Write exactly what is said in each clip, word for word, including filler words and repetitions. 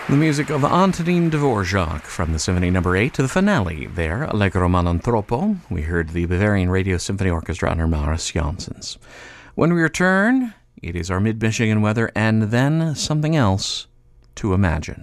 The music of Antonin Dvorak from the Symphony Number eight to the finale there, Allegro ma non troppo. We heard the Bavarian Radio Symphony Orchestra under Maris Janssens. When we return, it is our Mid-Michigan weather and then something else to imagine.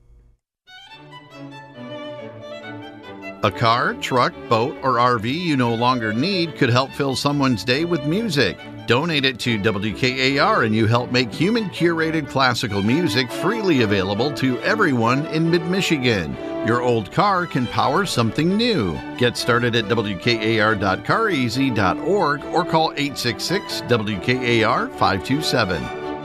A car, truck, boat, or R V you no longer need could help fill someone's day with music. Donate it to W K A R and you help make human-curated classical music freely available to everyone in mid-Michigan. Your old car can power something new. Get started at W K A R dot car easy dot org or call eight six six W K A R five two seven.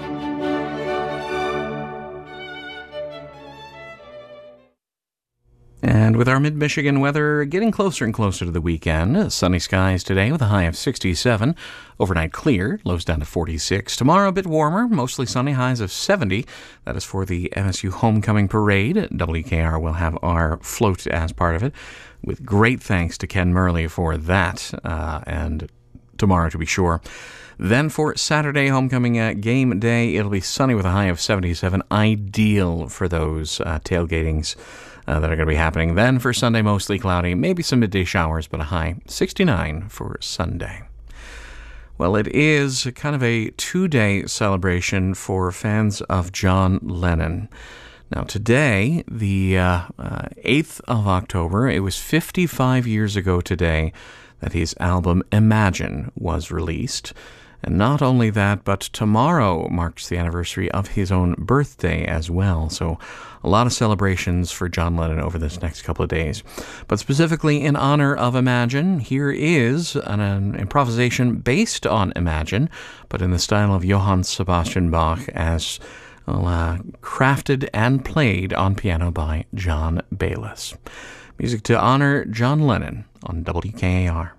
And with our mid-Michigan weather getting closer and closer to the weekend, sunny skies today with a high of sixty-seven. Overnight clear, lows down to forty-six. Tomorrow a bit warmer, mostly sunny, highs of seventy. That is for the M S U Homecoming Parade. W K R will have our float as part of it, with great thanks to Ken Murley for that, uh, and tomorrow to be sure. Then for Saturday, homecoming uh, game day, it'll be sunny with a high of seventy-seven, ideal for those uh, tailgatings uh, that are going to be happening. Then for Sunday, mostly cloudy, maybe some midday showers, but a high sixty-nine for Sunday. Well, it is kind of a two-day celebration for fans of John Lennon. Now, today, the uh, uh, eighth of October, it was fifty-five years ago today that his album Imagine was released. And not only that, but tomorrow marks the anniversary of his own birthday as well. So a lot of celebrations for John Lennon over this next couple of days. But specifically in honor of Imagine, here is an, an improvisation based on Imagine, but in the style of Johann Sebastian Bach, as well, uh, crafted and played on piano by John Bayliss. Music to honor John Lennon on W K A R.